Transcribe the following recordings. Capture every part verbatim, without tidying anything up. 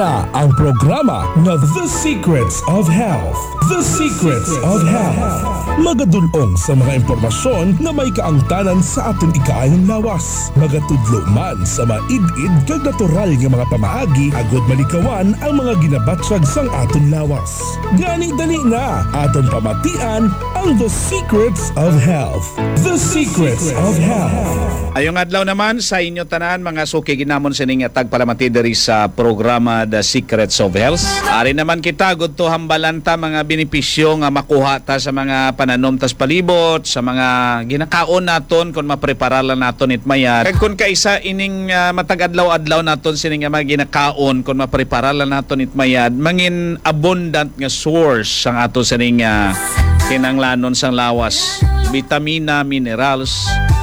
na ang programa na The Secrets of Health. The Secrets of Health. Magadunong sa mga impormasyon na may kaangtanan sa aton ikaayong lawas. Magatudlo man sa maid-id kag natural nga mga pamaagi agod malikawan ang mga ginabatsag sang aton lawas. Gani dali na aton pamatian ang The Secrets of Health. The Secrets of Health. Ayong adlaw naman sa inyo tanan mga suki ginamon sining tagpalamati diri sa programa The Secrets of Health. Ari naman kita gud to hambalan ta mga benepisyo nga makuha ta sa mga pananom tas palibot, sa mga ginakaon naton kun mapreparalan naton itmayat. Kag kun kaisa ining uh, matag adlaw-adlaw naton sining nga mga ginakaon kun mapreparalan naton itmayat, mangin abundant nga source sang ato sining uh, kinanglanon sang lawas, vitamina, minerals,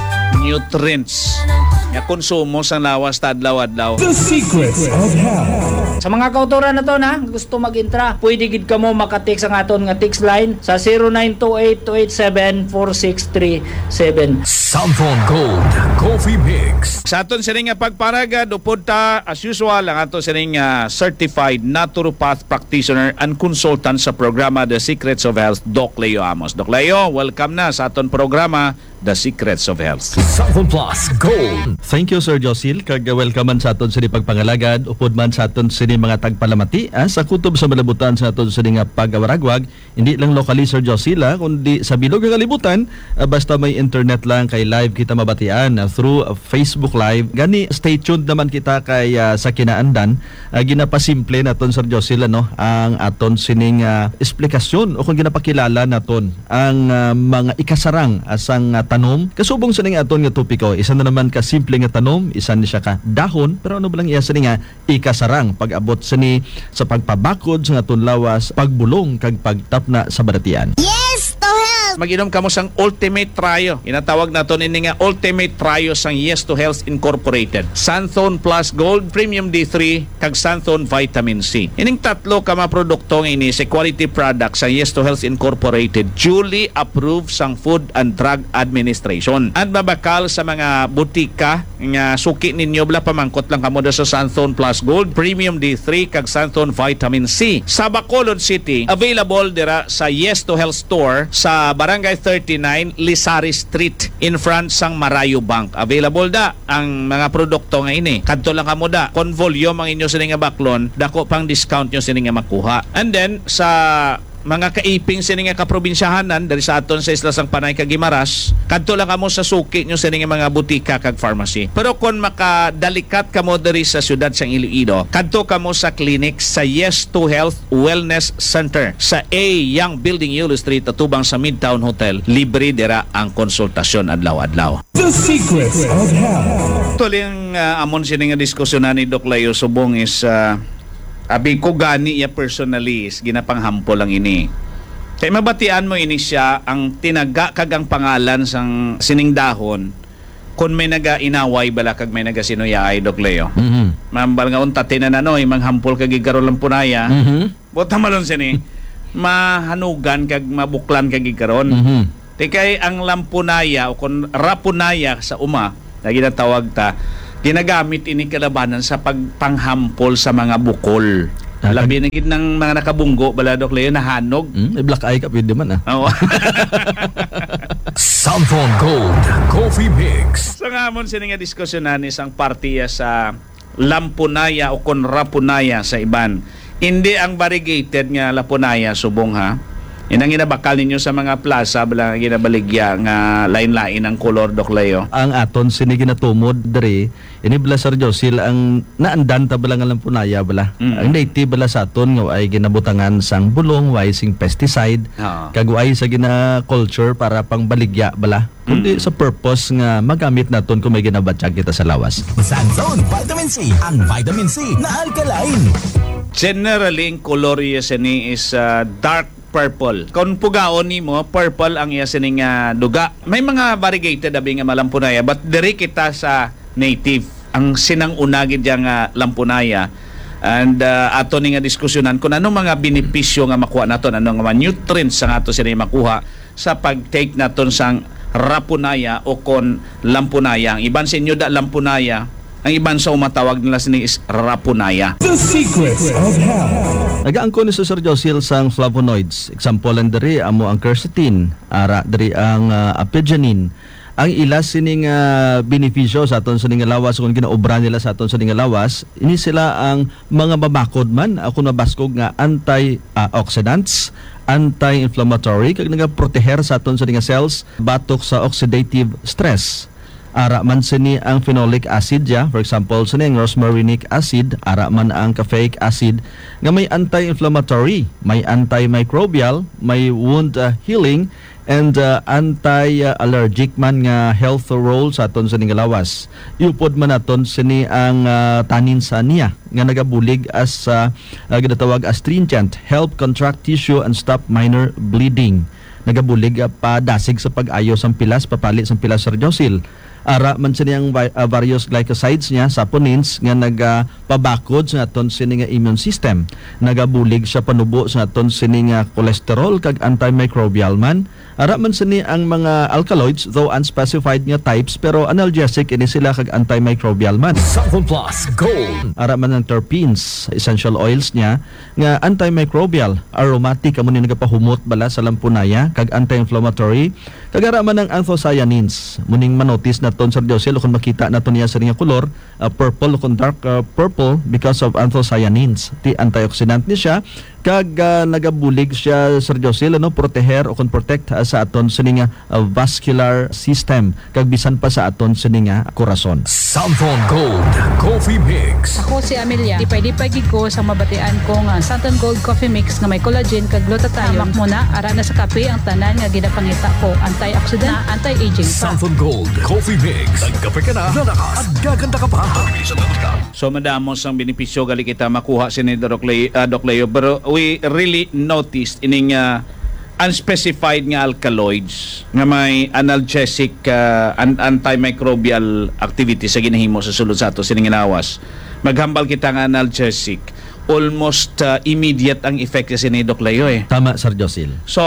nutrients nga konsumo sa lawas ta adlaw-adlaw. The Secrets of Health. Sa mga kauturan na to na gusto mag-intra, pwede gid kamo maka-text ang aton nga text line sa zero nine two eight two eight seven four six three seven. Samphon Gold Coffee Mix. Sa aton sining nga pagparagad upod ta as usual ang aton sining uh, certified naturopath practitioner and consultant sa programa The Secrets of Health, Doc Leo Amos. Doc Leo, welcome na sa aton programa The Secrets of Health. Samphon Plus Gold. Thank you Sir Josil, kag welcome man sa aton sini pagpangalagad upod man sa aton sini mga tagpalamati ah, sa kutob sa malabutan sa aton sini nga pagawaragwag, hindi lang locally Sir Josil ah, kundi sa bilog nga kalibutan, ah, basta may internet lang kay live kita mabatian ah, through ah, Facebook Live. Gani stay tuned naman kita kay ah, sa kinaandan ah, ginapasimple naton Sir Josil ano ang aton sining ah, esplikasyon o kung ginapakilala naton ang ah, mga ikasarang asang ah, tanom kasubong sa ning aton nga topiko. Isa na naman ka simple nga tanom, isa ni siya ka dahon, pero ano ba lang iya sa nga ikasarang pag-abot sa ni sa pagpabakod sa aton lawas, pagbulong kag pagtapna sa baratian. Yes to Health! Mag-inom kamo sang Ultimate Trio. Inatawag naton ini nga Ultimate Trio sang Yes to Health Incorporated. Santhone Plus Gold, Premium D three, kag Santhone Vitamin C. Ining tatlo ka mga produkto nga ini sa quality product sa Yes to Health Incorporated, duly approved sang Food and Drug Administration. At mabakal sa mga butika nga suki ninyo bala pamangkot lang kamo sa Santhone Plus Gold, Premium D three, kag Santhone Vitamin C. Sa Bacolod City, available dira sa Yes to Health Store sa Barangay thirty-nine, Lisari Street, in front sang Marayo Bank. Available da ang mga produkto nga ini. Kadto lang kamo da. Kon volume ang inyo sini nga baklon, dako pang discount nyo sini nga makuha. And then sa mga kaiping sini nga kaprobinsyahanan dari sa aton sa isla sang Panay kag Guimaras, kadto lang kamo sa suki nyo sini nga mga butika kag pharmacy. Pero kon makadalikat kamo diri sa syudad sang Iloilo, kadto kamo sa clinic sa Yes to Health Wellness Center sa A Young Building Yulo Street atubang sa Midtown Hotel. Libre dira ang konsultasyon adlaw-adlaw. The Secrets of Health. Tuling uh, amon sini nga diskusyonan ni Doc Leo Subong is uh, abi ko gani ya personally is ginapanghampo lang ini. Kay mabatian mo ini siya ang tinaga kag ang pangalan sang sining dahon kun may naga inaway bala kag may naga sinuyaay Doc Leo. Mhm. Mambal nga unta tinananoy manghampol kag igaro lang punaya. Mhm. Bota malon sini mahanugan kag mabuklan kag igaron. Mhm. Tikay ang lampunaya o kun rapunaya sa uma na ginatawag ta, ginagamit ini kalabanan sa pagpanghampol sa mga bukol. Labi na gid ng mga nakabunggo bala Doc Leo nahanog. Mm, black eye ka pwede man ah. Oo. Samphon Gold Coffee Mix. So nga amon sini nga diskusyonan isang partiya sa lampunaya o kun rapunaya sa iban. Hindi ang variegated nga lapunaya subong ha. Inang ginabakal ninyo sa mga plaza bala ginabaligya nga lain-lain ang kolor Doc Leo. Ang aton sini ginatumod diri ini bala Sir Josil ang naandan ta bala nga lampunaya bala. Mm. Ang native bala sa aton nga ay ginabutangan sang bulong, way sing pesticide, Oo. kag way sa gina culture para pangbaligya bala. Kundi sa purpose nga magamit naton kung may ginabatyag kita sa lawas. Santhone Vitamin C. Ang Vitamin C na alkaline. Generally, ang color iya sini is uh, dark purple. Kung pugaon nimo, purple ang iya sining uh, duga. May mga variegated abi nga malampunaya, but diri kita sa native ang sinang unagid yang uh, lampunaya. And uh, ato ni nga diskusyonan kung ano mga benepisyo nga makuha naton, ano nga mga nutrients nga ato sini makuha sa pag-take naton sang rapunaya o kon lampunaya. Ang iban sa inyo da lampunaya Ang iban sa umatawag nila sini is Rapunaya. The Secrets of Health. Nagaangko ni Sir Josil sang flavonoids. Example lang diri amo ang quercetin, ara diri ang uh, apigenin. Ang ilas sining uh, benepisyo sa aton sa ning lawas kung ginaobra nila sa aton sa ning lawas, ini sila ang mga babakod man ako nabaskog nga antioxidants, anti-inflammatory kag nagaproteher sa aton sa ning cells batok sa oxidative stress. Ara man sini ang phenolic acid ya, for example sini ang rosmarinic acid, ara man ang caffeic acid nga may anti-inflammatory, may antimicrobial, may wound uh, healing and uh, anti-allergic man nga health role sa aton sa lawas. Iupod man naton sini ang uh, tanin sa niya nga nagabulig as uh, uh, ginatawag astringent, help contract tissue and stop minor bleeding. Nagabulig uh, padasig sa pag-ayo sang pilas, papalit sang pilas Sir Josil. Ara man sini ang uh, various glycosides niya, saponins nga nagapabakod sa aton sini nga immune system. Nagabulig sa panubo sa aton sini nga cholesterol kag antimicrobial man. Ara man sini ang mga alkaloids, though unspecified nga types, pero analgesic ini sila kag antimicrobial man. Southern Plus Gold. Ara man ang terpenes, essential oils niya nga antimicrobial, aromatic amo ni nagapahumot bala sa lampunaya kag anti-inflammatory. Kag ara man ang anthocyanins, muning manotis naton Sir Josil kung makita naton niya sa nga kolor, uh, purple kung dark uh, purple because of anthocyanins. Ti antioxidant ni siya kag uh, nagabulig siya Sir Josil ano proteher o kung protect uh, sa aton sini nga uh, vascular system kag bisan pa sa aton sini nga korason. Southern Gold Coffee Mix. Ako si Amelia. Dipay-dipay gid ko sa mabatian ko nga Santon Gold Coffee Mix nga may collagen kag glutathione. Hamak mo na ara na sa kape ang tanan nga ginapangita ko, antioxidant, anti-aging pa. Southern Gold Coffee Mix. Nagkape ka na, nanakas, at gaganda ka pa. So madamos ang benepisyo gali kita makuha si ni Doc Leo, uh, Doc Leo, pero we really noticed ining uh, unspecified nga alkaloids nga may analgesic uh, and antimicrobial activity sa ginahimo sa sulod sa ato sining ginawas. Maghambal kita nga analgesic, almost uh, immediate ang effect sa ni Doc Leo eh. Tama Sir Josil. So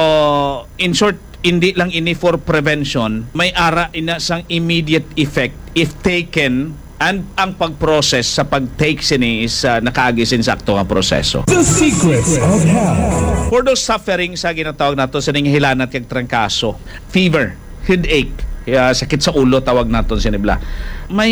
in short, hindi lang ini for prevention, may ara ina sang immediate effect if taken, and ang pag-process sa pag-take sini is uh, nakaagi sakto nga proseso. The Secrets of Health. For those suffering sa ginatawag nato sa ning hilanat kag trangkaso, fever, headache, uh, sakit sa ulo tawag naton sinibla. May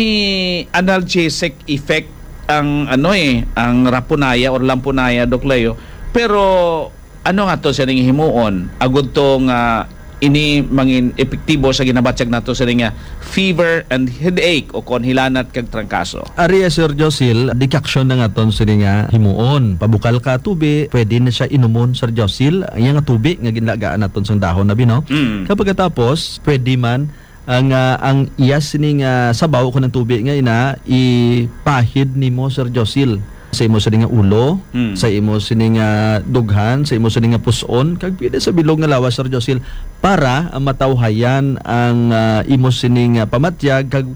analgesic effect ang ano eh, ang Rapunaya or Lampunaya Doc Leo. Pero ano nga to sa ning himuon? Agud tong uh, ini mangin epektibo sa ginabatyag nato sa ning fever and headache o kon hilanat kag trangkaso. Ari Sir Josil, decoction na nga ton sini nga himuon. Pabukal ka tubi, pwede na siya inumon Sir Josil. Ang nga tubi nga ginlagaan naton sang dahon na bino. Mm. Kapag tapos, pwede man ang uh, ang iyas ning uh, sabaw ko ng tubi nga ina ipahid nimo Sir Josil sa imo sa nga ulo, Mm. sa imo sa nga dughan, sa imo sa nga puson, kag pwede sa bilog nga lawas Sir Josil para uh, matawhayan ang uh, imo sining uh, pamatyag kag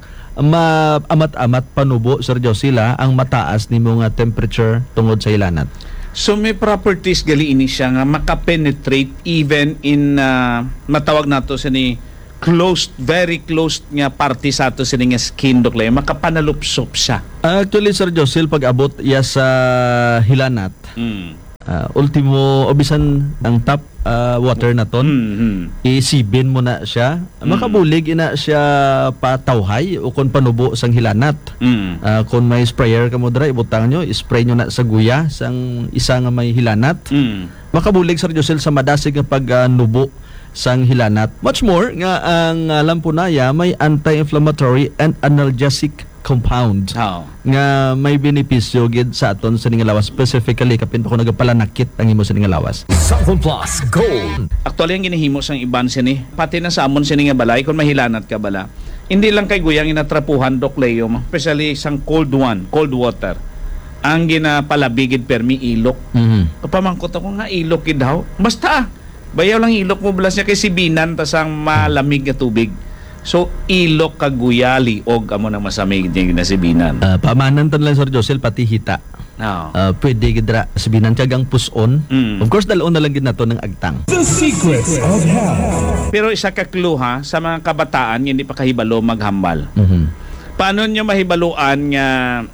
ma amat-amat panubo Sir Josil ah, ang mataas nimo nga temperature tungod sa ilanat. So may properties gali ini siya nga makapenetrate even in uh, matawag nato sa ni closed, very closed nga parte sa ato sa nga skin Doc Leo, makapanalupsop siya. Actually Sir Josil pag abot iya sa hilanat, Mm. uh, ultimo obisan ang tap uh, water na ton, Mm-hmm. isibin mo na siya, makabulig ina siya patawhay o kung panubo sang hilanat. Mm. Uh, kung may sprayer ka mo dra, ibutang nyo, spray nyo na sa guya sang isa nga may hilanat. Mm. Makabulig Sir Josil sa madasig nga pag uh, nubo sang hilanat. Much more nga ang uh, lampunaya may anti-inflammatory and analgesic compound Oh. nga may benepisyo gid sa aton sa ning lawas, specifically kapin pa ko nagapalanakit ang imo sa ning lawas. Southern Plus Gold. Actually ang ginahimo sang iban sini, pati na sa amon sini nga balay kung mahilanat ka bala. Hindi lang kay guyang inatrapuhan Doc Leo, especially sang cold one, cold water. Ang ginapalabigid permi ilok. Mhm. Kapamangkot ako nga ilok gid daw. Basta bayaw lang ilok mo blas niya kay sibinan tas ang malamig nga tubig. So ilok kag guyali og amo nang masamig niya na sibinan. Uh, pamanan tan lang Sir Josil pati hita. No. Uh, pwede gid ra sabinan kag ang puson. Mm. Of course dalon na lang gid nato ng agtang. The Secrets of Health. Pero isa ka clue ha sa mga kabataan nga hindi pa kahibalo maghambal. Mhm. Paano nyo mahibaluan nga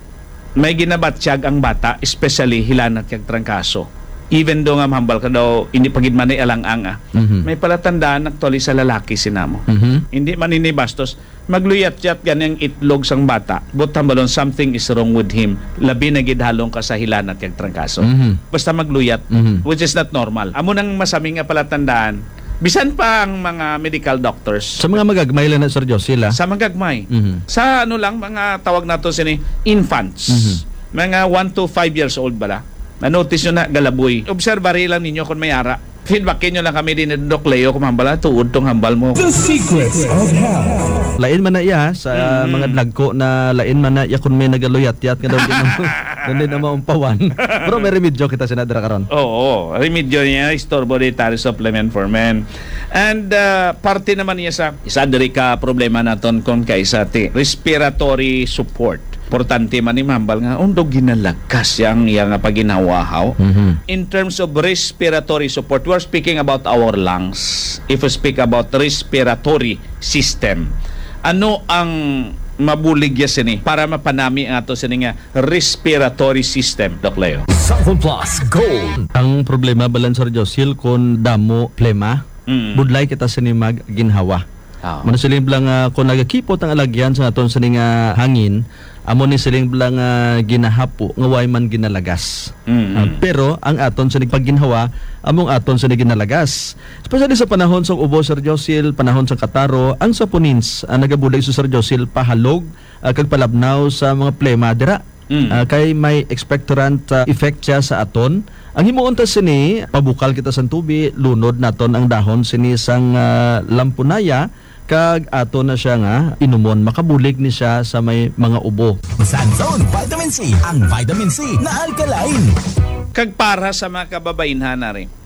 may ginabatsyag ang bata, especially hilanat kag trangkaso? Even do nga mahambal ka daw, hindi pagid man ay alang-ang ah. Mhm. May palatandaan actually sa lalaki sinamo. Mhm. Hindi man ini bastos, magluyat-yat ganang itlog sang bata. But hambalon, something is wrong with him. Labi na gidhalong ka sa hilanat kag trangkaso. Mhm. Basta magluyat, Mhm. which is not normal. Amo nang masami nga palatandaan, bisan pa ang mga medical doctors Sa mga magagmay lang na Sir Josil, ah. sa magagmay. Mhm. Sa ano lang, mga tawag nato sini infants. Mhm. Mga one to five years old bala. Na-notice nyo na galaboy. Observare lang ninyo kung may ara. Feedbackin nyo lang kami din ni Doc Leo kung hambala, tuod tong hambal mo. The secrets of health. Lain man na iya sa Mm. mga dagko na lain man na iya kung may nagaluyat-yat nga daw din mo. Hindi na maumpawan. Pero may remedyo kita sinadra karon. Oo, remedyo niya, Storbo Dietary Supplement for Men. And uh, parte naman niya sa isa diri ka problema naton kung kaisa ti respiratory support. Importante man ni mambal nga undo ginalakas yang yang paginawahaw. Mhm. In terms of respiratory support, we're speaking about our lungs. If we speak about respiratory system, ano ang mabulig ya sini para mapanami ang ato sini nga respiratory system, Doc Leo? Cellphone Plus Gold. Ang problema balan Sir Josil kung damo plema, Mm. budlay kita sinimag ginhawa. Ah. Mano siling blang uh, kung nagakipot ang alagyan sa aton sa nga hangin, amo ni siling blang uh, ginahapo nga way man ginalagas. Mm. Ah, pero ang aton sa pagginhawa among aton sa ginalagas. Especially sa panahon sa ubo Sir Josil, panahon sa kataro, ang saponins ang nagabulig sa Sir Josil pahalog uh, kag palabnaw sa mga plema dira. Mm. Ah, kay may expectorant uh, effect siya sa aton. Ang himuon ta sini pabukal kita sa tubi, lunod naton ang dahon sini sang uh, lampunaya kag ato na siya nga inumon, makabulig ni siya sa may mga ubo. Sanzone Vitamin C. Ang vitamin C na alkaline. Kag para sa mga kababainhan na rin,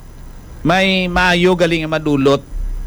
may maayo galing nga madulot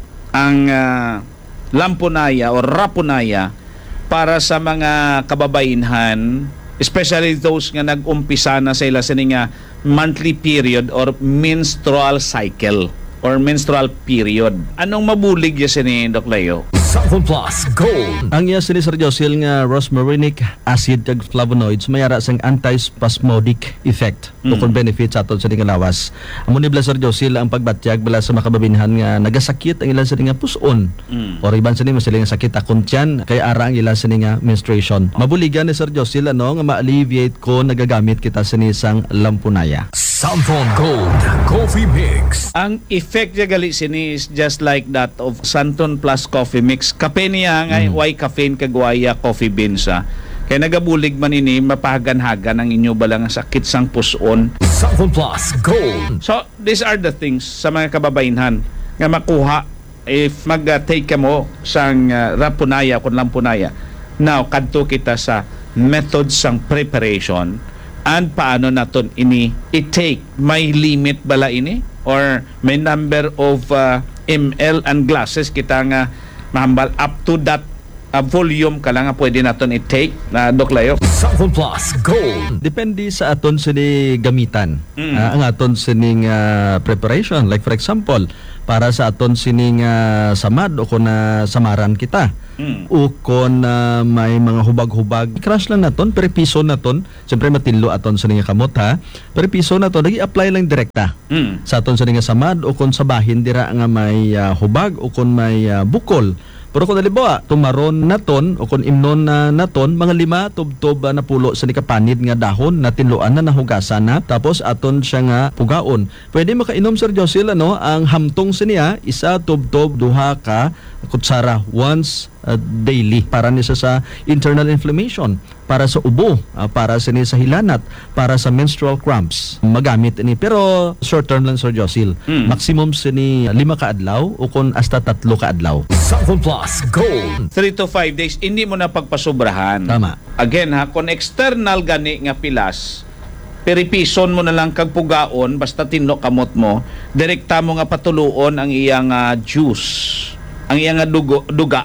ang uh, lampunaya o rapunaya para sa mga kababainhan, especially those nga nag-umpisa na sa ila sa nga monthly period or menstrual cycle or menstrual period. Anong mabulig ya sini, Doc Leo? Cellphone Plus Gold. Ang iya sini Sir Josil nga rosmarinic acid kag flavonoids mayara sang antispasmodic effect Mm. o kung benefit sa aton sa nga lawas. Amo ni bala Sir Josil ang pagbatyag bala sa makababinhan nga nagasakit ang ilan sa nga puson. Mm. O iban sa ni masiling sakit akon tiyan kay ara ang ilan sa nga menstruation. Mabuligan ni Sir Josil ano nga ma-alleviate ko nagagamit kita sa sang lampunaya. Cellphone Gold Coffee Mix. Ang effect niya gali sini is just like that of Santon Plus Coffee Mix. Kape niya nga, Mm. way caffeine kagwaya coffee beans sa. Kaya nagabulig man ini, mapahagan-hagan ang inyo balang sakit sang puson. Cellphone Plus Gold. So, these are the things sa mga kababainhan nga makuha if mag-take ka mo sang uh, rapunaya kung lampunaya. Now, kadto kita sa methods sang preparation and paano naton ini i-take. May limit bala ini? Or may number of uh, ml and glasses kita nga mahambal up to that uh, volume ka lang nga pwede naton i-take na Doc Leo? Cellphone Plus Gold. Depende sa aton sini gamitan. Mm. Ah, ang aton sining uh, preparation, like for example para sa aton sining uh, samad o kung na samaran kita Mm. o kung uh, may mga hubag-hubag, crush lang naton, pero piso naton, siyempre matilo aton sining kamot ha, pero piso naton lagi apply lang direkta Mm. sa aton sining samad o kung sa bahin dira nga may uh, hubag o kung may uh, bukol. Pero kung nalibawa, tumaron naton o kung imnon na naton, mga lima tubtob uh, na pulo sa nikapanid nga dahon na tinluan na nahugasan na, tapos aton siya nga pugaon. Pwede makainom Sir Josil ano, ang hamtong siniya, isa tubtob duha ka kutsara once uh, daily para niya sa internal inflammation, para sa ubo, uh, para sa niya sa hilanat, para sa menstrual cramps. Magamit ini pero short term lang Sir Josil. Mm. Maximum sini lima ka adlaw o kung hasta tatlo ka adlaw. Cellphone Plus Gold. three to five days, hindi mo na pagpasubrahan. Tama. Again ha, kung external gani nga pilas, peripison mo na lang kag pugaon, basta tinlo kamot mo, direkta mo nga patuluon ang iyang uh, juice, ang iyang uh, dugo, duga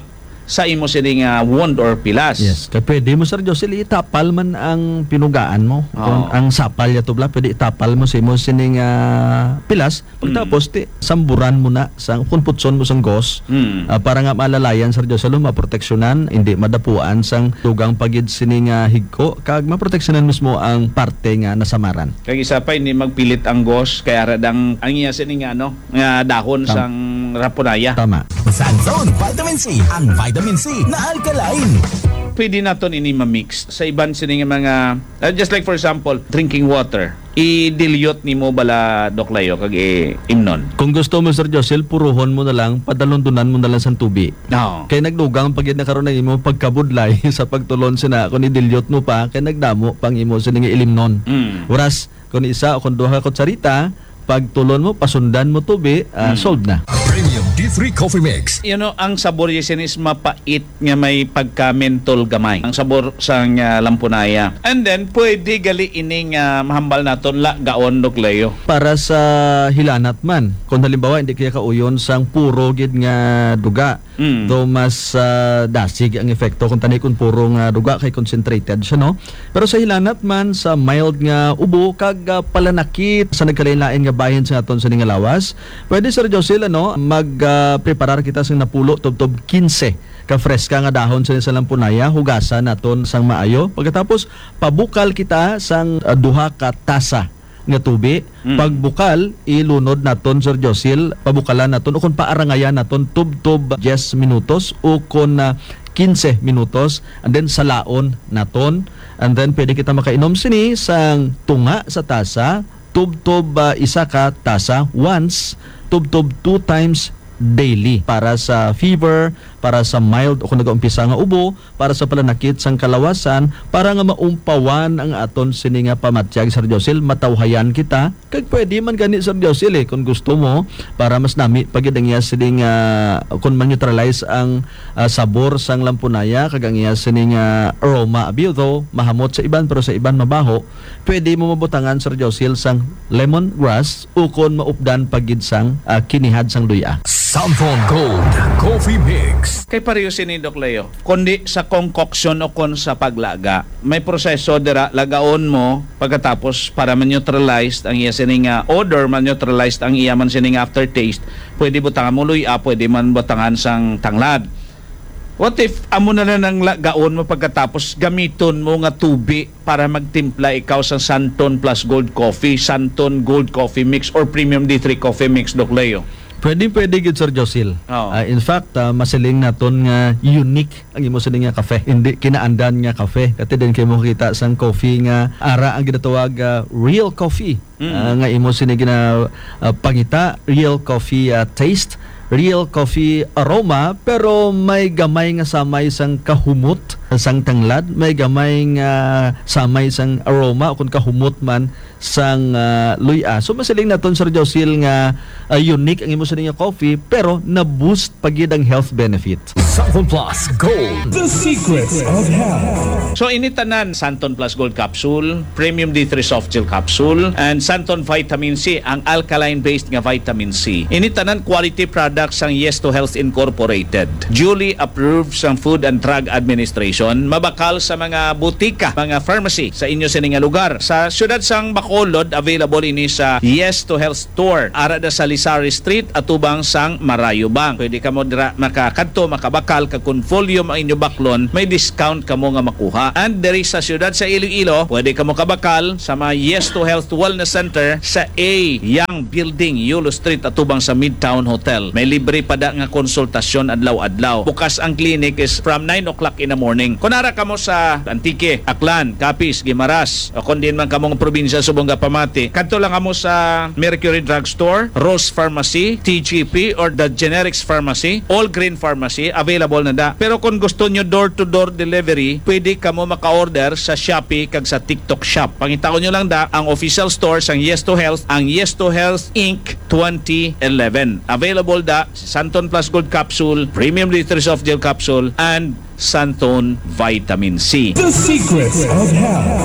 sa imo sining uh, wound or pilas. Yes, kaya pwede mo Sir Josil itapal man ang pinugaan mo. Kung Oo. ang sapal ya tubla, pwede itapal mo sa imo sining ah, pilas. Pagtapos ti samburan mo na sang kung putson mo sang gos. Mm. ah, para nga malalayan Sir Josil maproteksyonan, hindi madapuan sang dugang pagid sining ah, higko kag maproteksyonan mismo ang parte nga nasamaran. Kag isa pa hindi magpilit ang gos kaya radang ang iya sining ano nga dahon Tam- sang rapunaya. Tama. Santon Vitamin C, ang vitamin C na alkaline. Pwede naton ini ma-mix sa iban sining mga uh, just like for example drinking water. I-dilute nimo bala doklayo kag i- imnon. Kung gusto mo Sir Josil, puruhon mo na lang, padalundunan mo na lang sang tubi. No. Kay nagdugang pagid na karon na imo pagkabudlay sa pagtulon sina kung i-dilute mo pa kay nagdamo pang imo sining ilimnon. Mm. Whereas kung isa o kung duha ka kutsarita, pagtulon mo pasundan mo tubi, ah, solved na. Premium D three Coffee Mix. You know, ang sabor yasin is mapait nga may pagka-mentol gamay. Ang sabor sang uh, lampunaya. And then, pwede gali ining uh, mahambal naton la gaon doklayo. Para sa hilanat man, kung halimbawa hindi kaya kauyon sang puro gid nga duga, Mm. though mas ah, dasig ang epekto kung tanay kung puro nga duga kay concentrated siya, no? Pero sa hilanat man, sa mild nga ubo kag ah, palanakit sa nagkalain-lain nga bahin sa aton sa lawas, pwede Sir Josil ano mag-preparar kita sang napulo tubtob quince ka freska nga dahon sa sa lampunaya, hugasan naton sang maayo. Pagkatapos pabukal kita sang ah, duha ka tasa nga tubi. Mm. Pagbukal, ilunod naton Sir Josil, pabukalan naton o kung paarangayan naton tub-tub ten minutos o kung uh, quince minutos, and then salaon naton, and then pwede kita makainom sini sang tunga sa tasa, tub-tub uh, isa ka tasa once, tub-tub two times daily para sa fever, para sa mild o kung nag-umpisa nga ubo, para sa palanakit sang kalawasan, para nga maumpawan ang aton sini nga pamatyag Sir Josil, matawhayan kita kag pwede man gani Sir Josil eh, kung gusto mo para mas nami pagid ang iya sini nga kung man-neutralize ang ah, sabor sang lampunaya kag ang iya sini nga aroma abi though mahamot sa iban pero sa iban mabaho, pwede mo mabutangan Sir Josil sang lemongrass o kung maupdan pagid sang ah, kinihad sang luya. Santon Gold Coffee Mix. Kay pareho sini doklayo. Kundi sa concoction o kon sa paglaga, may proseso dira lagaon mo pagkatapos para man-neutralize ang iya sining nga odor, man-neutralize ang iya man sining aftertaste. Pwede butangan mo luya, pwede man butangan sang tanglad. What if amo na na ng gaon mo pagkatapos gamiton mo nga tubi para magtimpla ikaw sa Santon Plus Gold Coffee, Santon Gold Coffee Mix or Premium D three Coffee Mix doklayo? Pwede pwede gid Sir Josil. Oo. Ah, in fact, ah, masiling naton nga unique ang imo sining nga kafe. Hindi kinaandan nga kafe. Kati din kay mo kita sang coffee nga ara ang ginatawag ah, real coffee. Mm. Ah, nga imo sini gina ah, pangita, real coffee ah, taste, real coffee aroma, pero may gamay nga samay sang kahumot sang tanglad, may gamay nga samay sang aroma kung kahumot man sang uh, luya. So masiling naton Sir Josil nga uh, unique ang imo sa nga coffee pero na-boost pagid ang health benefit. Santon Plus Gold. The secrets of health. So initanan Santon Plus Gold Capsule, Premium D three Soft Gel Capsule, and Santon Vitamin C, ang alkaline-based nga vitamin C. Initanan quality products sang Yes to Health Incorporated. Duly approved sang Food and Drug Administration. Mabakal sa mga butika, mga pharmacy sa inyo sa nga lugar. Sa syudad sang Bacolod, available ini sa Yes to Health Store. Ara da sa Lisari Street, atubang sang Marayubang. Pwede ka mo dira makakadto, makabakal, kag kung volume ang inyo baklon, may discount ka mo nga makuha. And there is sa syudad sa Iloilo, pwede ka mo kabakal sa mga Yes to Health Wellness Center sa A Young Building, Yulo Street, atubang sa Midtown Hotel. May libre pa da nga konsultasyon adlaw-adlaw. Bukas ang clinic is from nine o'clock in the morning. Kung nara ka mo sa Antique, Aklan, Capiz, Guimaras, o kung din man ka mong probinsya Subong Pamati, kadto lang ka mo sa Mercury Drugstore, Rose Pharmacy, T G P, or the Generics Pharmacy, All Green Pharmacy, available na da. Pero kung gusto nyo door-to-door delivery, pwede ka mo maka-order sa Shopee kag sa TikTok Shop. Pangitaon nyo lang da, ang official store sang Yes to Health, ang Yes to Health Incorporated twenty eleven. Available da Santon Plus Gold Capsule, Premium D three Soft Gel Capsule, and Santon Vitamin C. The secrets of health.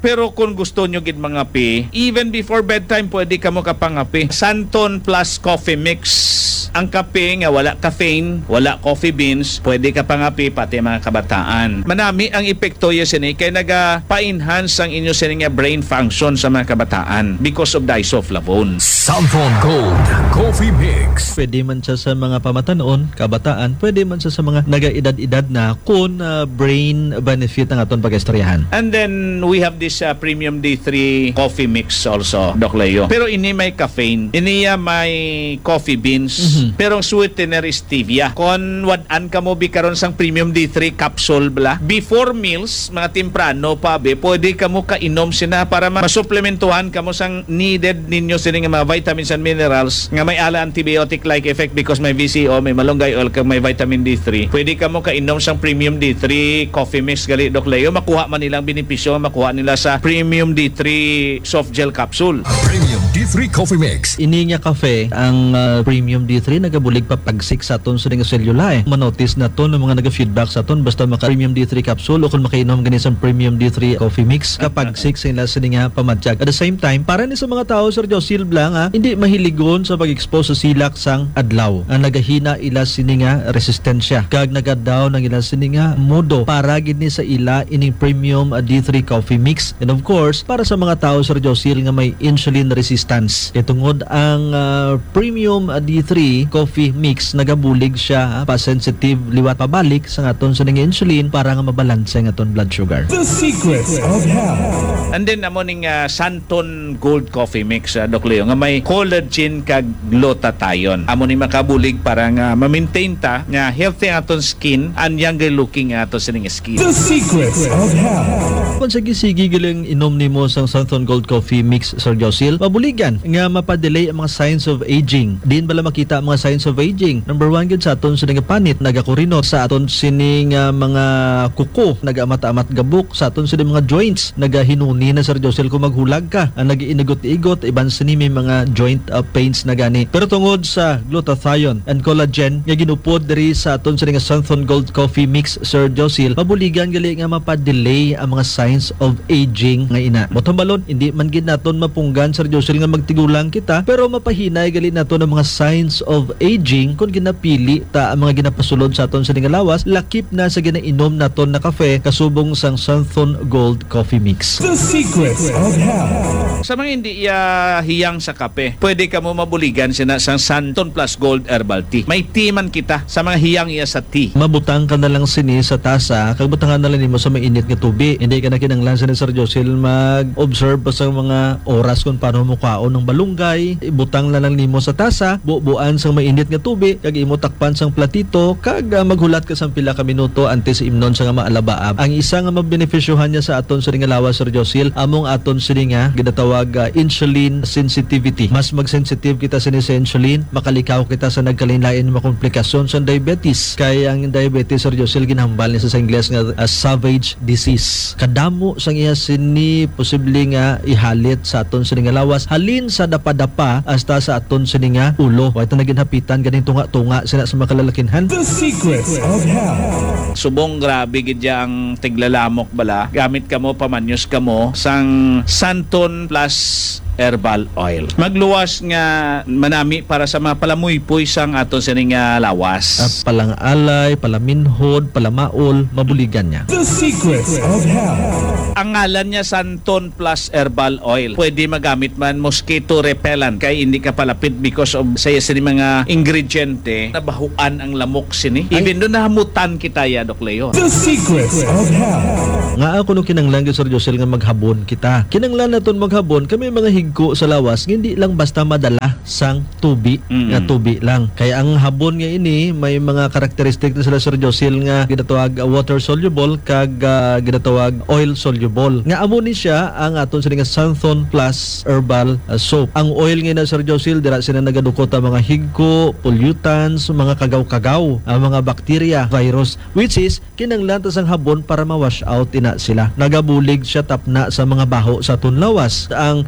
Pero kung gusto nyo gid mga pi, even before bedtime pwede ka mo kapangapi. Santon plus coffee mix. Ang kape nga wala caffeine, wala coffee beans, pwede ka pangapi pati mga kabataan. Manami ang epekto yun sini kay naga-pa-enhance ang inyo sini nga brain function sa mga kabataan because of the isoflavone. Santon Gold Coffee Mix. Pwede man siya sa mga pamatanon, kabataan, pwede man siya sa mga naga-edad-edad na kung uh, brain benefit ang aton pag-istoryahan. And then we have this uh, Premium D three coffee mix also, Doc Leo. Pero ini may caffeine, iniya may coffee beans, mm-hmm. pero ang sweetener is stevia. Kung wadan ka mo bi karon sang Premium D three capsule bla, before meals, mga temprano pa be, pwede ka mo kainom sina para masuplementuhan ka mo sang needed ninyo sini nga mga vitamins and minerals nga may ala antibiotic-like effect because may V C O, may malunggay oil, kag may vitamin D three. Pwede ka mo kainom sang Premium D three coffee mix gali, Doc Leo. Makuha man nilang benepisyo, makuha nila sa Premium D three soft gel capsule. Premium D three Coffee Mix. Ini nga kafe, ang uh, Premium D three nagabulig pa pagsik sa aton sa nga selula eh. Manotice na to ng mga naga-feedback sa aton basta maka Premium D three capsule o kung makainom gani sa Premium D three coffee mix kapag sik sa ila sa nga pamadjag. At the same time, para ni sa mga tao Sir Josil Blang ha, hindi mahiligon sa pag-expose sa silak sang adlaw. Ang nagahina ila sini nga resistensya. Kag nagadaw ng ila sini nga modo para gid ni sa ila ining Premium uh, D three coffee mix. And of course, para sa mga tao Sir Josil nga may insulin resistance. Itungod ang uh, Premium uh, D three coffee mix nagabulig siya pa sensitive liwat pabalik sa aton sa nga insulin para nga mabalanse ang aton blood sugar. The secrets of health. And then amo ning uh, Santon Gold Coffee Mix, uh, Doc Leo, nga may collagen kag glutathione. Amo ni makabulig para nga ma-maintain ta nga healthy ang aton skin and younger looking ang aton sining skin. The secrets of health. Kung sige sige giling inom nimo sang Santon Gold Coffee Mix Sir Josil, mabuligan nga mapadelay ang mga signs of aging. Din bala makita ang mga signs of aging. Number one gid sa aton sining panit nagakurinot, sa aton sining uh, mga kuko nagamata-amat gabuk, sa aton sining mga joints nagahinuni na Sir Josil kung maghulag ka, ang nagiinigot-igot iban sini may mga joint uh, pains na gani. Pero tungod sa glutathione and collagen nga ginupod diri sa aton sining Santon Gold Coffee Mix Sir Josil, mabuligan gali nga mapadelay ang mga signs of aging nga ina. Bottom balon, hindi man gid naton mapunggan Sir Josil nga magtigulang kita, pero mapahinay gali naton ang mga signs of aging kung ginapili ta ang mga ginapasulod sa aton sining lawas, lakip na sa ginainom naton na kafe kasubong sang Santon Gold Coffee Mix. The secrets of health. Sa mga hindi uh, hiyang sa kape, pwede ka mo mabuligan sina sang Santon Plus Gold Herbal Tea. May tea man kita sa mga hiyang iya sa tea. Mabutang ka na lang sini sa tasa, kag butangan na lang nimo sa mainit nga tubig. Hindi ka na kinanglan sini Sir Josil mag-observe pa sa mga oras kung paano mo kaon ng balunggay. Ibutang na lang nimo sa tasa, bubuan sa mainit nga tubig, kag imo takpan sang platito, kag uh, maghulat ka sang pila ka minuto antes imnon sa nga maalabaab. Ang isa nga mabenepisyohan niya sa aton sa nga lawas Sir Josil, among aton sini nga ginatawag uh, insulin sensitivity. Mas mag-sensitive kita sini sa insulin, makalikaw kita sa nagkalain-lain mga komplikasyon sa diabetes. Kaya ang diabetes Sir Josil ginhambal niya sa Ingles nga uh, savage disease. Kadamo sang iya sini posible nga ihalit sa aton sini nga lawas, halin sa dapa-dapa hasta sa aton sini nga ulo. Wa ita naginhapitan ganing tunga-tunga sila sa makalalakinhan. The secrets of health. Subong grabe gid ang tiglalamok bala. Gamit ka mo, pamanyos ka mo sang Santon Plus Herbal Oil. Magluwas nga manami para sa mga palamuypoy sang aton sining nga lawas. Uh, palang alay, palaminhod, palamaol, mabuligan niya. The secrets of health. Ang ngalan niya Santon Plus Herbal Oil. Pwede magamit man mosquito repellent kay hindi ka palapit because of sa sini mga ingrediente nabahuan ang lamok sini. Even do nahamutan kita ya Doc Leo. The secrets of health. Nga ako nung kinanglan Sir Josil nga maghabon kita. Kinanglan naton maghabon kami mga higko sa lawas, hindi lang basta madala sang tubi, mm-hmm. nga tubi lang. Kaya ang habon nga ini may mga karakteristik na sila Sir Josil nga ginatawag uh, water soluble kag uh, ginatawag oil soluble. Nga amo ni siya ang aton sa nga Santon Plus Herbal uh, Soap. Ang oil nga na Sir Josil dira sila nagadukot ang mga higko, pollutants, mga kagaw-kagaw, ang mga bacteria, virus, which is kinanglan ta sang habon para ma-wash out ina sila. Nagabulig siya tapna sa mga baho sa aton lawas. Ang oil din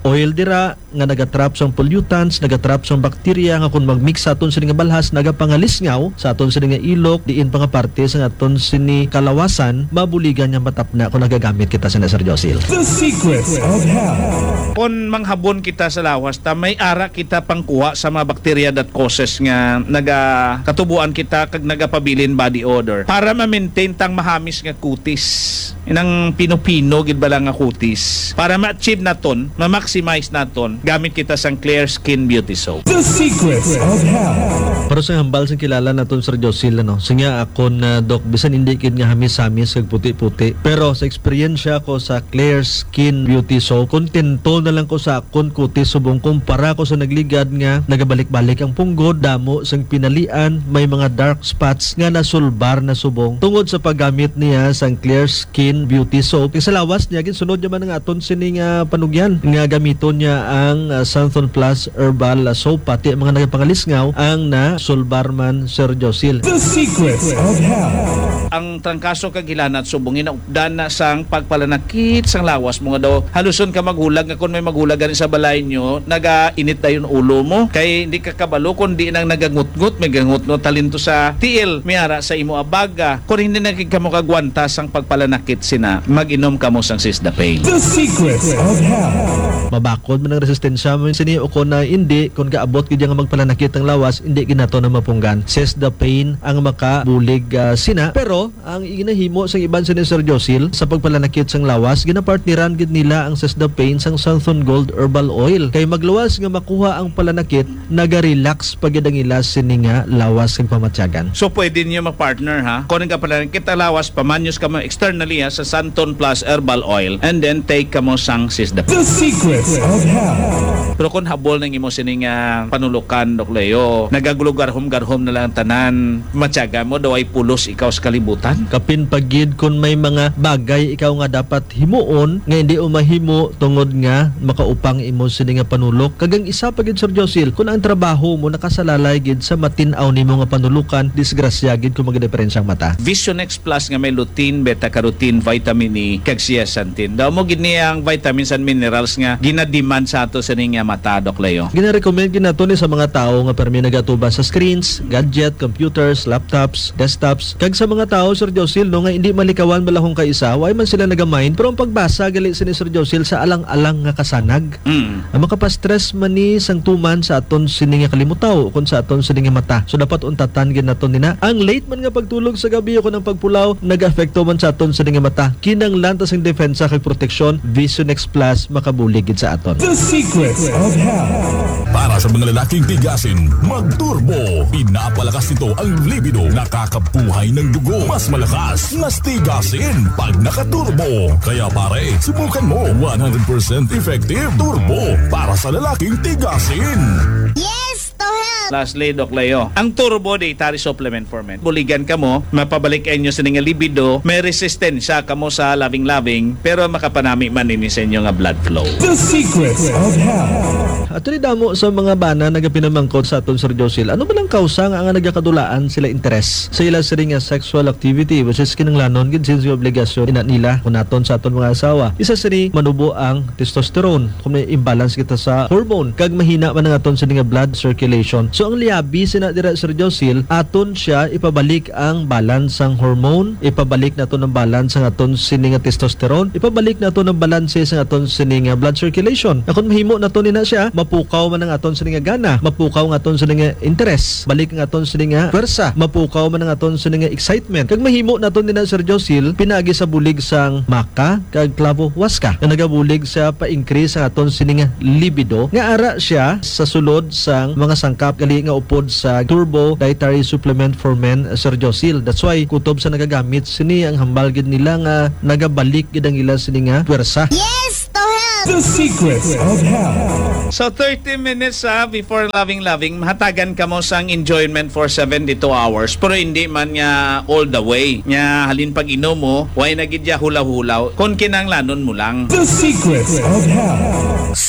ira nga nagatrap sang pollutants, nagatrap sang bakterya nga kung magmix sa aton sini nga balhas nagapangalisngaw sa aton sini nga ilok diin pa nga parte sa aton sini kalawasan mabuligan nga matapna kung nagagamit kita sa Sir Josil. The secrets of health. Kung manghabon kita sa lawas, ta may ara kita pangkuha sa mga bakterya that causes nga naga katubuan kita kag nagapabilin body odor para ma-maintain tang mahamis nga kutis. Inang pinupino gid bala nga kutis para ma-achieve naton, ma-maximize naton gamit kita sang Clear Skin Beauty Soap. The secrets of health. Pero sa hambal sa kilala naton Sir Josil ano, sinya ako na Doc bisan hindi kid nga hamis-hamis kag puti-puti. Pero sa eksperyensya ko sa Clear Skin Beauty Soap, kontento na lang ko sa akon kutis subong kumpara ko sa nagligad nga nagabalik-balik ang punggod, damo sang pinalian, may mga dark spots nga nasulbar na subong tungod sa paggamit niya sang Clear Skin Beauty Soap. Sa lawas niya ginsunod naman ang aton sining uh, panugyan nga gamiton niya ang uh, Santhon Plus Herbal uh, Soap pati mga nagapangalisngaw ang na sulbar man Sir Josil. The secrets of health. Ang trangkaso kag hilanat subong inaupdan na sang pagpalanakit sang lawas mo nga daw haluson ka maghulag nga kun may maghulag gani sa balay nyo nagainit dayon ulo mo kay hindi ka kabalo kun di nang nagangut-ngut may gangut-ngut talento sa T L miara sa imo abaga kun hindi nagig ka mo kagwanta sang pagpalanakit sina mag-inom ka mo sang Sisdapain. The secrets of health. Mabakod man ang resistensya mo sini o kun na hindi kun kaabot gid nga magpalanakit ang lawas hindi ginato na mapunggan. Sisdapain ang makabulig uh, sina pero ang ginahimo sang iban sa ni Sir Josil sa pagpalanakit sang lawas ginapartneran gid nila ang Sisdapain sang Santhon Gold Herbal Oil kay magluwas nga makuha ang palanakit naga-relax pagid ang ila sini nga lawas kag pamatyagan. So pwede niyo mag-partner ha. Kung ka pala kita lawas pamanyos ka mo externally ha, sa Santhon Plus Herbal Oil and then take ka mo sang Sisdapain. The secrets of health. Pero kung habol nang imo sining uh, panulukan Dok Leo, nagagulugarhom-garhom na lang tanan, matyaga mo daw ay pulos ikaw sa kalibutan. Kapin pagid kung may mga bagay ikaw nga dapat himuon nga hindi umahimo tungod nga makaupang imo sini nga panulok kagang isa pagid Sir Josil kung ang trabaho mo nakasalalay gid sa matin-aw nimo nga panulukan disgrasya gid kung magdiferensyang mata. Vision X Plus nga may lutein, beta-carotene, vitamin E, kag zeaxanthin. Daw mo gid niya ang vitamins and minerals nga ginademand sa ato sa nga mata Dok Leo. Gina-recommend gid nato ni sa mga tawo nga permi nagatuba sa screens, gadget, computers, laptops, desktops kag sa mga tawo Sir Josil no nga hindi malikawan balahong kaisa, way man sila nagamind pero ang pagbasa gali sini Sir Josil sa alang-alang nga kasanag. Mm. Ang makapastress man ni sang tuman sa aton sini nga kalimutaw kun sa aton sini nga mata. So dapat untatan gid naton nina. Ang late man nga pagtulog sa gabi o ng pagpulaw nag-apekto man sa aton sini nga mata. Kinanglan ta sing depensa kay proteksyon Vision X Plus makabulig gid sa aton. The secrets of health. Para sa mga lalaking tigasin, mag-turbo. Pinapalakas nito ang libido. Nakakabuhay ng dugo. Mas malakas, mas tigasin pag naka-turbo. Kaya pare, subukan mo. one hundred percent effective turbo para sa lalaking tigasin. Lastly, Dok Leo, ang Turbo Dietary Supplement for Men. Buligan ka mo, mapabalik inyo sa nga libido, may resistensya ka mo sa loving-loving, pero makapanami man ini sa inyo nga blood flow. The secrets of health. At rin damo sa mga bana nagapinamangkot sa aton Sir Josil, ano ba lang kausa nga nga nagakadulaan sila interes sa ila sa nga sexual activity which is kinanglanon gid since yung obligasyon ina nila kung naton sa aton mga asawa. Isa sa ni manubo ang testosterone kung may imbalance kita sa hormone kag mahina man ang aton sa nga blood circulation. So ang liabi sina dira Sir Josil aton siya ipabalik ang balance ang hormone, ipabalik naton ang balance ang aton sini nga testosterone, ipabalik naton ang balance sa aton sini nga blood circulation. Kung mahimo naton nina siya, mapukaw man ang aton sini nga gana, mapukaw ang aton sini nga interest, balik ang aton sini nga pwersa, mapukaw man ang aton sini nga excitement. Kag mahimo naton nina Sir Josil pinaagi sa bulig sang maka kag klavo waska nga nagabulig sa pa-increase ang aton sini nga libido nga ara siya sa sulod sang mga sangkap gali nga upod sa Turbo Dietary Supplement for Men Sir Josil. That's why kutob sa nagagamit sini ang hambal gid nila nga nagabalik gid ang ila sini nga pwersa. Yes, to help! The secrets of health. So thirty minutes ha, before loving-loving, mahatagan ka mo sang enjoyment for seventy-two hours. Pero hindi man nga all the way. Nga halin pag inom mo, way na gid ya hulaw-hulaw. Kung kinanglanon mo lang. The secrets of health.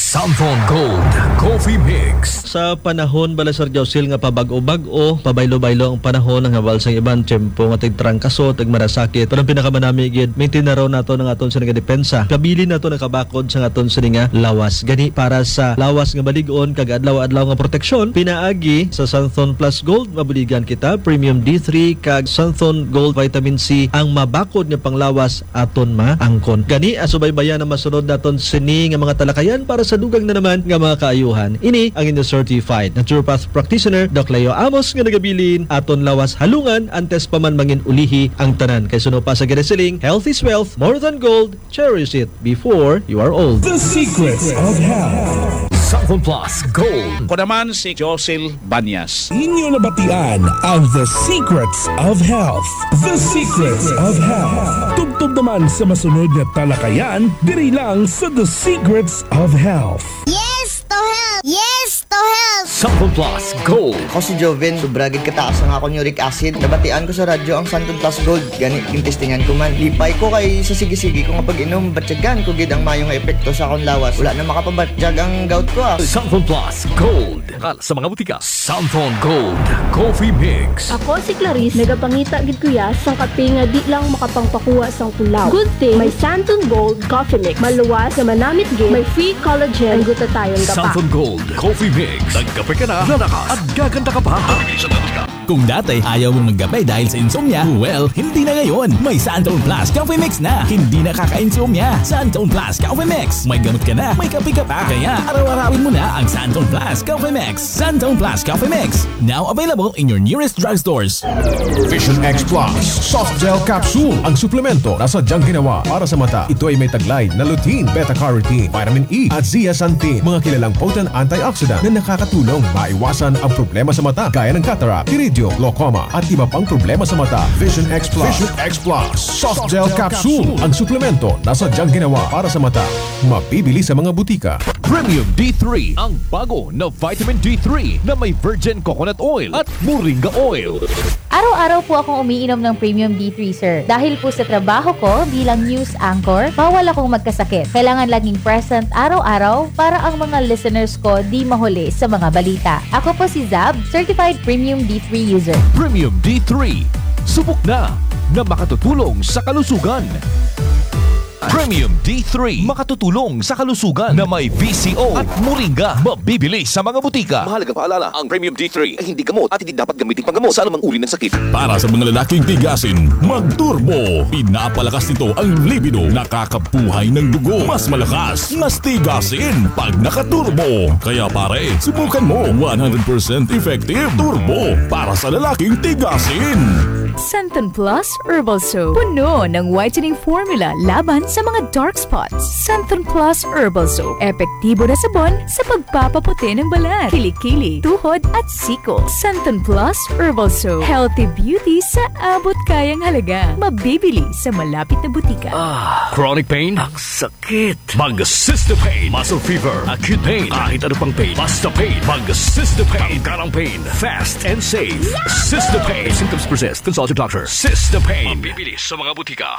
Santon Gold Coffee Mix. Sa panahon bala Sir Josil nga pabag-o-bag-o, pabaylo-baylo ang panahon ng habal sa ibang tiyempo nga tigtrangkaso, tigmarasakit. Pero ang pinakamanami gid, maintain na raw nato ng aton sa nga depensa. Kabili nato ng kabakod sa aton sa nga lawas. Gani para sa lawas nga baligon kag adlaw-adlaw nga proteksyon, pinaagi sa Santon Plus Gold mabuligan kita Premium D three kag Santon Gold Vitamin C ang mabakod nga panglawas aton maangkon. Gani asubaybayan na masunod naton sini nga mga talakayan para sa dugang na naman nga mga kaayuhan. Ini ang inyong certified naturopath practitioner Doc Leo Amos nga nagabilin aton lawas halungan antes pa man mangin ulihi ang tanan. Kay suno pa sa ginasiling, health is wealth, more than gold, cherish it before you are old. The secrets of health. Santon Plus Gold. Ako naman si Josil Banyas. Inyo nabatian ang The Secrets of Health. The Secrets of Health. Tubtob naman sa masunod na talakayan, diri lang sa The Secrets of Health. Yes to health! Yes to health! Santon Plus Gold. Ako si Joven, sobragid kataas ang akong uric acid. Nabatian ko sa radyo ang Santon Plus Gold. Ganit yung testingan ko man. Lipay ko kay sa sige-sige ko nga pag-inom, batyagan ko gid ang mayong epekto sa akong lawas. Wala na makapabatjag ang gout ko ah. Santon Plus Gold. Kal sa mga butika. Santon Gold Coffee Mix. Ako si Clarice, nagapangita gid kuya sang kape nga di lang makapangpakuha sang tulaw. Good thing, may Santon Gold Coffee Mix. Maluwas na manamit gid, may free collagen, ang gutatayon ka pa. Santon Gold Coffee Mix. Nagkape ka na, lalakas at gaganda ka pa. Kung dati ayaw mong magkape dahil sa insomnia, well, hindi na ngayon. May Santon Plus Coffee Mix na. Hindi na kaka-insomnia. Santon Plus Coffee Mix. May gamot ka na, may kape ka pa. Kaya araw-arawin mo na ang Santon Plus Coffee Mix. Santon Plus Coffee Mix. Now available in your nearest drugstores. Vision X Plus Soft Gel Capsule. Ang suplemento na sadyang ginawa para sa mata. Ito ay may taglay na lutein, beta-carotene, vitamin E at zeaxanthin. Mga kilalang potent antioxidant na nakakatulong maiwasan ang problema sa mata gaya ng cataract, iridium, glaucoma at iba pang problema sa mata. Vision X Plus. Vision X Plus Soft Gel Capsule. Ang suplemento na sadyang ginawa para sa mata. Mabibili sa mga butika. Premium D three. Ang bago na vitamin D three na may virgin coconut oil at moringa oil. Araw-araw po akong umiinom ng Premium D three, sir. Dahil po sa trabaho ko bilang news anchor, bawal akong magkasakit. Kailangan laging present araw-araw para ang mga listeners ko di mahuli sa mga balita. Ako po si Zab, Certified Premium D three user. Premium D three. Subok na na makatutulong sa kalusugan. Premium D three. Makatutulong sa kalusugan na may V C O at moringa. Mabibili sa mga butika. Mahalagang paalala, ang Premium D three ay hindi gamot at hindi dapat gamitin panggamot sa anumang uri ng sakit. Para sa mga lalaking tigasin, mag-turbo. Pinapalakas nito ang libido. Nakakabuhay ng dugo. Mas malakas, mas tigasin pag nakaturbo. Kaya pare, subukan mo. one hundred percent effective turbo para sa lalaking tigasin. Santon Plus Herbal Soap. Puno ng whitening formula laban sa mga dark spots. Santon Plus Herbal Soap. Epektibo na sabon sa pagpapaputi ng balat, kilikili, tuhod at siko. Santon Plus Herbal Soap. Healthy beauty sa abot kayang halaga. Mabibili sa malapit na butika. Ah, chronic pain? Ang sakit. Mag-Cystopain. Muscle fever. Acute pain. Kahit ano pang pain. Basta pain. Mag-Cystopain. Tanggalang pain. Fast and safe. Cystopain. If symptoms persist, consult your doctor. Cystopain. Mabibili sa mga butika.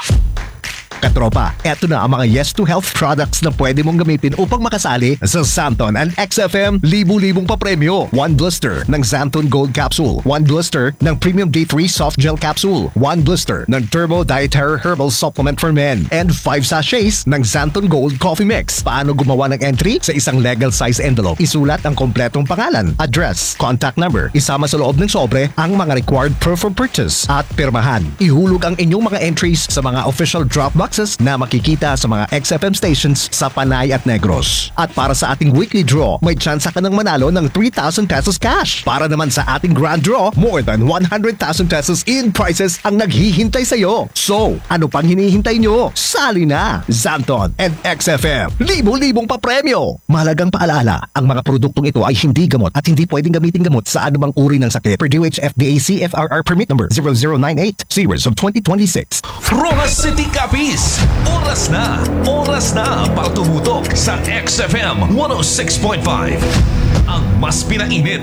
Katropa, eto na ang mga Yes to Health products na pwede mong gamitin upang makasali sa Santon and X F M libu-libong papremyo. One blister ng Santon Gold Capsule. One blister ng Premium D three Soft Gel Capsule. One blister ng Turbo Dietary Herbal Supplement for Men. And five sachets ng Santon Gold Coffee Mix. Paano gumawa ng entry? Sa isang legal size envelope, isulat ang kompletong pangalan, address, contact number. Isama sa loob ng sobre ang mga required proof of purchase at pirmahan. Ihulog ang inyong mga entries sa mga official drop box na makikita sa mga X F M stations sa Panay at Negros. At para sa ating weekly draw, may chance ka ng manalo ng three thousand pesos cash. Para naman sa ating grand draw, more than one hundred thousand pesos in prizes ang naghihintay sa iyo. So, ano pang hinihintay nyo? Sali na! Santon and X F M, libo-libong papremyo! Mahalagang paalala, ang mga produktong ito ay hindi gamot at hindi pwedeng gamitin gamot sa anumang uri ng sakit. Per D O H F D A C F R R permit number zero zero nine eight, series of twenty twenty-six. Rojas City Capiz! Oras na! Oras na para tumutok sa X F M one oh six point five. Ang mas pinainit